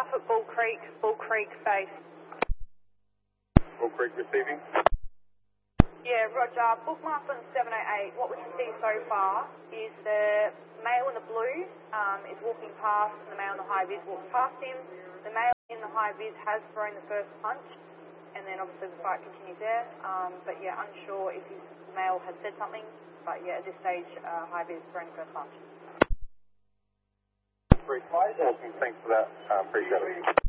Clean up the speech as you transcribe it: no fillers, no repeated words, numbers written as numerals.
Alpha Bull Creek base. Bull Creek receiving. Yeah, Roger. Bookmaster on 708, what we can see so far is the male in the blue is walking past, and the male in the high vis walks past him. The male in the high vis has thrown the first punch, and then obviously the fight continues there. But yeah, unsure if his male has said something, but yeah, at this stage, high vis throwing the first punch. Great. Awesome. Thanks for that. Appreciate it.